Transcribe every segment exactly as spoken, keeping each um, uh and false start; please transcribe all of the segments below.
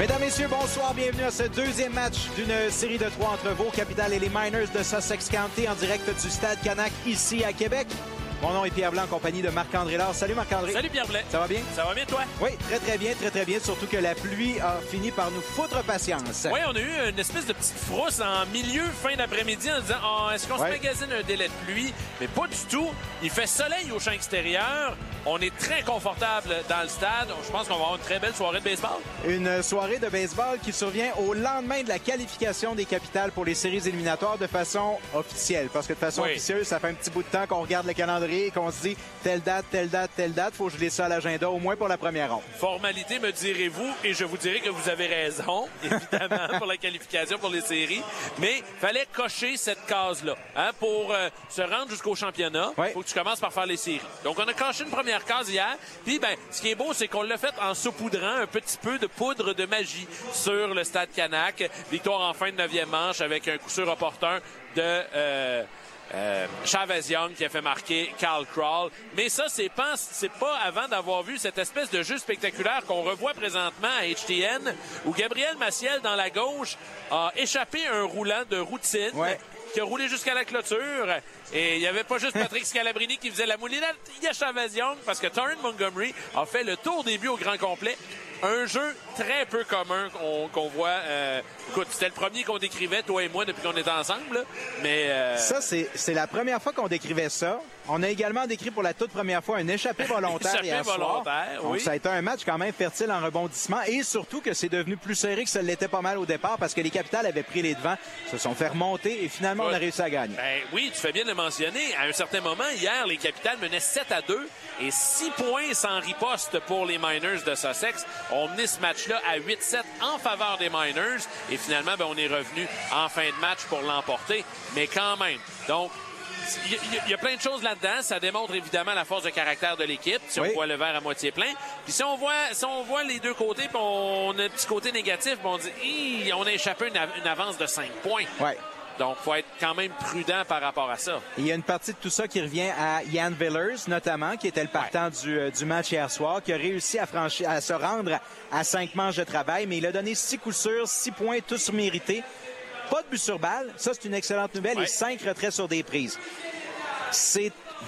Mesdames, Messieurs, bonsoir. Bienvenue à ce deuxième match d'une série de trois entre Vaud Capital et les Miners de Sussex County en direct du Stade Canac ici à Québec. Mon nom est Pierre Blanc en compagnie de Marc-André Lard. Salut Marc-André. Salut Pierre Blanc. Ça va bien? Ça va bien toi? Oui, très très bien, très très bien. Surtout que la pluie a fini par nous foutre patience. Oui, on a eu une espèce de petite frousse en milieu, fin d'après-midi en disant oh, est-ce qu'on ouais. se magasine un délai de pluie? Mais pas du tout. Il fait soleil au champ extérieur. On est très confortable dans le stade. Je pense qu'on va avoir une très belle soirée de baseball. Une soirée de baseball qui survient au lendemain de la qualification des Capitales pour les séries éliminatoires de façon officielle. Parce que de façon oui. officieuse, ça fait un petit bout de temps qu'on regarde le calendrier et qu'on se dit telle date, telle date, telle date. Faut que je lise ça à l'agenda au moins pour la première ronde. Formalité, me direz-vous, et je vous dirai que vous avez raison, évidemment, pour la qualification pour les séries. Mais il fallait cocher cette case-là. Hein, pour euh, se rendre jusqu'au championnat, il oui. faut que tu commences par faire les séries. Donc, on a coché une première case hier. Puis, ben, ce qui est beau, c'est qu'on l'a fait en saupoudrant un petit peu de poudre de magie sur le Stade Canac. Victoire en fin de neuvième manche avec un coup sûr opportun de euh, euh, Chavez Young qui a fait marquer Carl Crawl. Mais ça, c'est pas, c'est pas avant d'avoir vu cette espèce de jeu spectaculaire qu'on revoit présentement à H T N où Gabriel Maciel, dans la gauche, a échappé un roulant de routine. Ouais. Qui a roulé jusqu'à la clôture. Et il n'y avait pas juste Patrick Scalabrini qui faisait la moulinette. Il y a Chavez Young parce que Torrin Montgomery a fait le tour des buts au grand complet. Un jeu très peu commun qu'on, qu'on voit. Euh, écoute, c'était le premier qu'on décrivait, toi et moi, depuis qu'on était ensemble. Là. Mais euh... ça, c'est, c'est la première fois qu'on décrivait ça. On a également décrit pour la toute première fois un échappé volontaire échappé hier volontaire, soir. Donc, oui. ça a été un match quand même fertile en rebondissement et surtout que c'est devenu plus serré que ça l'était pas mal au départ parce que les Capitales avaient pris les devants, se sont fait remonter et finalement, ouais. on a réussi à gagner. Ben, oui, tu fais bien de le mentionner. À un certain moment, hier, les Capitales menaient sept à deux et six points sans riposte pour les Miners de Sussex. On menait ce match-là à huit sept en faveur des Miners et finalement, ben, on est revenu en fin de match pour l'emporter. Mais quand même, donc, il y, y a plein de choses là-dedans. Ça démontre évidemment la force de caractère de l'équipe. Si oui. on voit le verre à moitié plein. Puis si on voit, si on voit les deux côtés, puis on a un petit côté négatif, puis on dit, on a échappé une, av- une avance de cinq points. Ouais. Donc, il faut être quand même prudent par rapport à ça. Il y a une partie de tout ça qui revient à Ian Villers, notamment, qui était le partant ouais. du, euh, du match hier soir, qui a réussi à, franchir, à se rendre à cinq manches de travail, mais il a donné six coups sûrs, six points, tous mérités. Pas de but sur balle, ça c'est une excellente nouvelle, ouais. et cinq retraits sur des prises. C'est...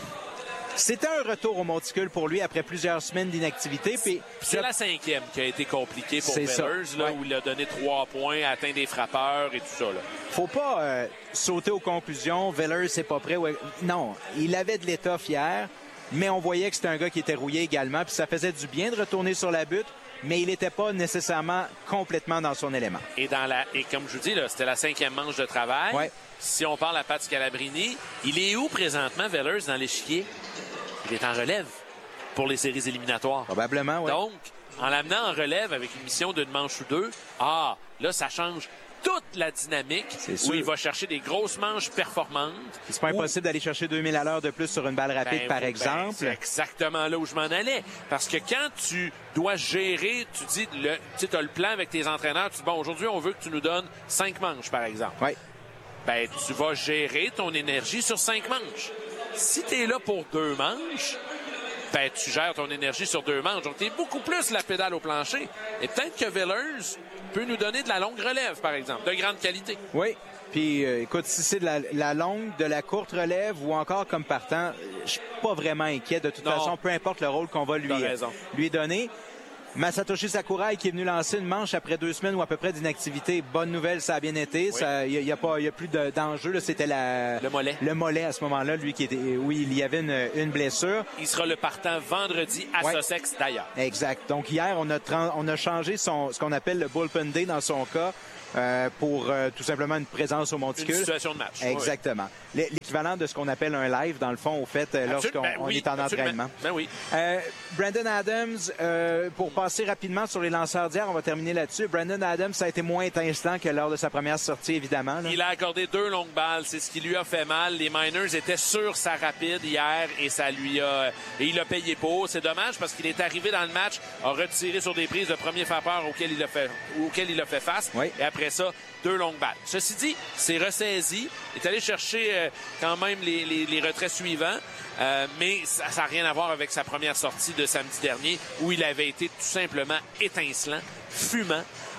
C'était un retour au monticule pour lui après plusieurs semaines d'inactivité. Puis c'est la cinquième qui a été compliquée pour Villers, là, ouais. où il a donné trois points, a atteint des frappeurs et tout ça. Là. Faut pas euh, sauter aux conclusions. Villers, c'est pas prêt. Ouais. Non, il avait de l'étoffe hier, mais on voyait que c'était un gars qui était rouillé également. Puis ça faisait du bien de retourner sur la butte, mais il n'était pas nécessairement complètement dans son élément. Et, dans la, et comme je vous dis, là, c'était la cinquième manche de travail. Ouais. Si on parle à Pat Scalabrini, il est où présentement, Villers, dans l'échiquier? Il est en relève pour les séries éliminatoires. Probablement, oui. Donc, en l'amenant en relève avec une mission d'une manche ou deux, ah, là, ça change toute la dynamique où il va chercher des grosses manches performantes. C'est pas impossible où... d'aller chercher deux mille à l'heure de plus sur une balle rapide, ben, par ben, exemple. C'est exactement là où je m'en allais. Parce que quand tu dois gérer, tu dis, le, tu sais, as le plan avec tes entraîneurs, tu dis, bon, aujourd'hui, on veut que tu nous donnes cinq manches, par exemple. Oui. Ben, tu vas gérer ton énergie sur cinq manches. Si tu es là pour deux manches, ben, tu gères ton énergie sur deux manches. Donc, tu es beaucoup plus la pédale au plancher. Et peut-être que Villers peut nous donner de la longue relève, par exemple, de grande qualité. Oui. Puis, euh, écoute, si c'est de la, la longue, de la courte relève ou encore comme partant, je suis pas vraiment inquiet. De toute non. façon, peu importe le rôle qu'on va lui, lui donner. Masatoshi Sakurai qui est venu lancer une manche après deux semaines ou à peu près d'inactivité. Bonne nouvelle, ça a bien été. Il oui. n'y a, a, a plus de, d'enjeu. Là. C'était la, le mollet. Le mollet à ce moment-là, lui qui était, oui, il y avait une, une blessure. Il sera le partant vendredi à ouais. Sussex d'ailleurs. Exact. Donc hier, on a, on a changé son, ce qu'on appelle le bullpen day dans son cas. Euh, pour euh, tout simplement une présence au monticule. Une situation de match. Exactement. Oui. L'équivalent de ce qu'on appelle un live, dans le fond, au fait, euh, lorsqu'on ben oui, on est en absolument. entraînement. Ben oui. Euh, Brandon Adams, euh, pour passer rapidement sur les lanceurs d'hier, on va terminer là-dessus. Brandon Adams, ça a été moins étincelant que lors de sa première sortie, évidemment. Là. Il a accordé deux longues balles. C'est ce qui lui a fait mal. Les Miners étaient sur sa rapide hier et ça lui a... Et il a payé pour. C'est dommage parce qu'il est arrivé dans le match, a retiré sur des prises de premier frappeur auquel il a fait, auquel il a fait face. Oui. Et après ça, deux longues balles. Ceci dit, c'est ressaisi. Il est allé chercher euh, quand même les, les, les retraits suivants. Euh, mais ça n'a rien à voir avec sa première sortie de samedi dernier où il avait été tout simplement étincelant, fumant.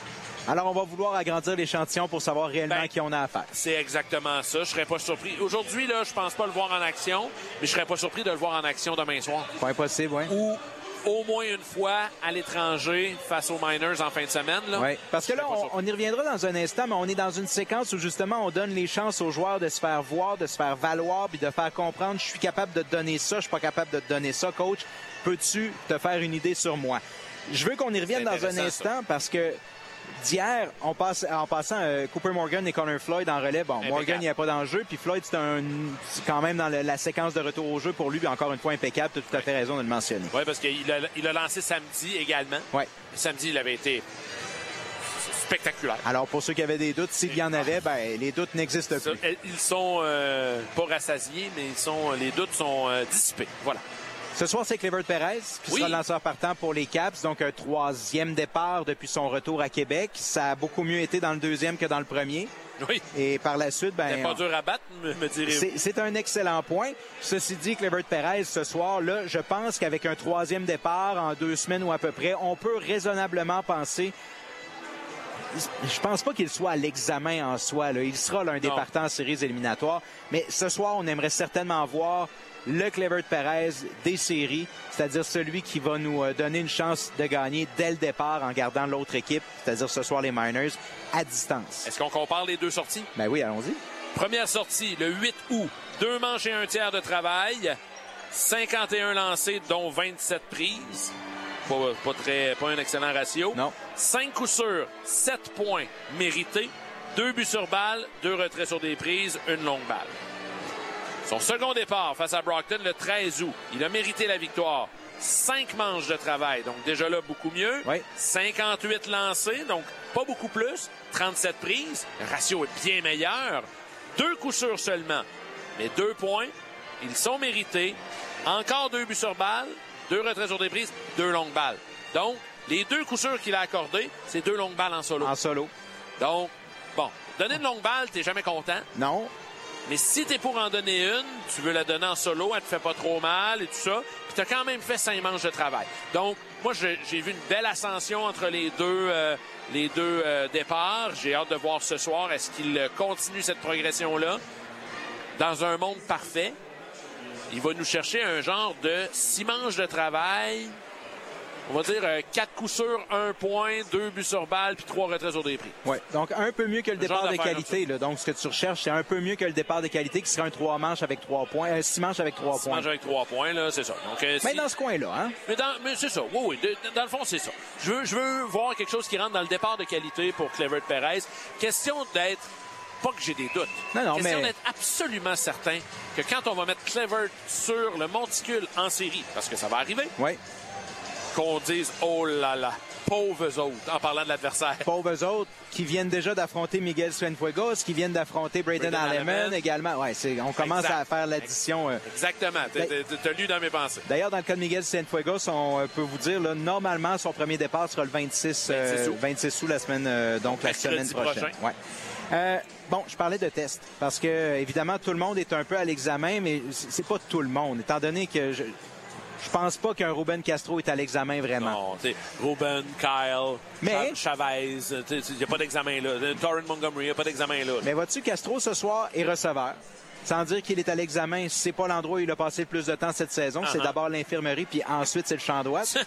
Alors, on va vouloir agrandir l'échantillon pour savoir réellement ben, qui on a à faire. C'est exactement ça. Je serais pas surpris. Aujourd'hui, là, je pense pas le voir en action, mais je serais pas surpris de le voir en action demain soir. Pas impossible, oui. Ou au moins une fois à l'étranger face aux Miners en fin de semaine. Là. Oui, parce que là, on, on y reviendra dans un instant, mais on est dans une séquence où justement on donne les chances aux joueurs de se faire voir, de se faire valoir, puis de faire comprendre, je suis capable de te donner ça, je suis pas capable de te donner ça, coach. Peux-tu te faire une idée sur moi? Je veux qu'on y revienne dans un instant ça. Parce que d'hier, on passe, en passant, euh, Cooper Morgan et Connor Floyd en relais. Bon, impeccable. Morgan, il n'y a pas d'enjeu. Puis Floyd, c'est un, quand même dans le, la séquence de retour au jeu pour lui. Puis encore une fois, impeccable. Tu as tout à fait raison de le mentionner. Oui, parce qu'il a, il a lancé samedi également. Oui. Samedi, il avait été spectaculaire. Alors, pour ceux qui avaient des doutes, s'il y en avait, ben, les doutes n'existent ça, plus. Ils sont euh, pas rassasiés, mais ils sont, les doutes sont euh, dissipés. Voilà. Ce soir, c'est Clevert Perez qui oui. sera le lanceur partant pour les Caps. Donc, un troisième départ depuis son retour à Québec. Ça a beaucoup mieux été dans le deuxième que dans le premier. Oui. Et par la suite, ben, c'est pas dur à battre, me, me direz-vous. C'est un excellent point. Ceci dit, Clevert Perez, ce soir, là, je pense qu'avec un troisième départ en deux semaines ou à peu près, on peut raisonnablement penser. Je pense pas qu'il soit à l'examen en soi. Là. Il sera l'un des partants en séries éliminatoires. Mais ce soir, on aimerait certainement voir le Clevert Perez des séries, c'est-à-dire celui qui va nous donner une chance de gagner dès le départ en gardant l'autre équipe, c'est-à-dire ce soir les Miners, à distance. Est-ce qu'on compare les deux sorties? Ben oui, allons-y. Première sortie, le huit août. Deux manches et un tiers de travail. cinquante et un lancés, dont vingt-sept prises. Pas, pas, très, pas un excellent ratio. Non. cinq coups sûrs, sept points mérités. Deux buts sur balle, deux retraits sur des prises, une longue balle. Son second départ face à Brockton le treize août. Il a mérité la victoire. Cinq manches de travail, donc déjà là, beaucoup mieux. Oui. cinquante-huit lancés, donc pas beaucoup plus. trente-sept prises. Le ratio est bien meilleur. Deux coups sûrs seulement, mais deux points. Ils sont mérités. Encore deux buts sur balle, deux retraits sur des prises, deux longues balles. Donc, les deux coups sûrs qu'il a accordés, c'est deux longues balles en solo. En solo. Donc, bon, donner une longue balle, t'es jamais content. Non. Mais si t'es pour en donner une, tu veux la donner en solo, elle te fait pas trop mal et tout ça, puis t'as quand même fait cinq manches de travail. Donc, moi, j'ai vu une belle ascension entre les deux, euh, les deux euh, départs. J'ai hâte de voir ce soir, est-ce qu'il continue cette progression-là? Dans un monde parfait, il va nous chercher un genre de six manches de travail. On va dire euh, quatre coups sûrs, un point, deux buts sur balle, puis trois retraits sur des prix. Oui, donc un peu mieux que le départ de qualité. Là. Donc, ce que tu recherches, c'est un peu mieux que le départ de qualité, qui serait un trois manches avec trois points, euh, six manches avec trois six points. Six manches avec trois points, là, c'est ça. Donc, euh, mais si... dans ce coin-là, hein? Mais, dans... mais c'est ça, oui, oui. De, de, dans le fond, c'est ça. Je veux, je veux voir quelque chose qui rentre dans le départ de qualité pour Clevert Perez. Question d'être... Pas que j'ai des doutes. Non, non, Question mais... d'être absolument certain que quand on va mettre Clevert sur le monticule en série, parce que ça va arriver... Oui. Qu'on dise, oh là là, pauvres autres, en parlant de l'adversaire. Pauvres autres qui viennent déjà d'affronter Miguel Cienfuegos, qui viennent d'affronter Braden Alleman également. Ouais, on commence exact. à faire l'addition. Euh... Exactement. Tu as lu dans mes pensées. D'ailleurs, dans le cas de Miguel Cienfuegos, on peut vous dire, là, normalement, son premier départ sera le vingt-six, euh, vingt-six août la semaine, euh, donc la semaine prochaine. Prochain. Ouais. Euh, bon, je parlais de tests parce que, évidemment, tout le monde est un peu à l'examen, mais c'est pas tout le monde, étant donné que je... Je pense pas qu'un Ruben Castro est à l'examen vraiment. Non, tu sais, Ruben, Kyle, mais, Chavez, il n'y a pas d'examen là. Torrin Montgomery, il n'y a pas d'examen là. Mais vois-tu, Castro ce soir est receveur. Sans dire qu'il est à l'examen, c'est pas l'endroit où il a passé le plus de temps cette saison. Uh-huh. C'est d'abord l'infirmerie, puis ensuite c'est le champ droite.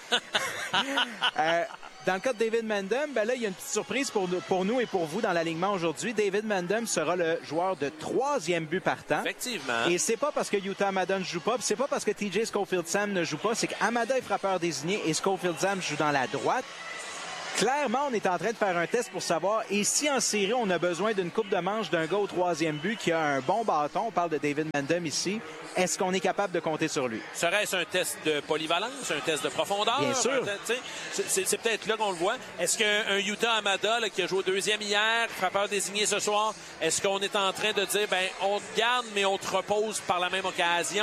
euh, Dans le cas de David Mandem, ben là, il y a une petite surprise pour, pour nous et pour vous dans l'alignement aujourd'hui. David Mandem sera le joueur de troisième but partant. Effectivement. Et c'est pas parce que Yuta Amada ne joue pas, c'est pas parce que T J Schofield-Sam ne joue pas, c'est qu'Amada est frappeur désigné et Schofield-Sam joue dans la droite. Clairement, on est en train de faire un test pour savoir, et si en série, on a besoin d'une coupe de manche d'un gars au troisième but qui a un bon bâton, on parle de David Mandem ici, est-ce qu'on est capable de compter sur lui? Serait-ce un test de polyvalence, un test de profondeur? Bien sûr. C'est peut-être là qu'on le voit. Est-ce qu'un Yuta Amada, là, qui a joué au deuxième hier, frappeur désigné ce soir, est-ce qu'on est en train de dire, ben, on te garde, mais on te repose par la même occasion?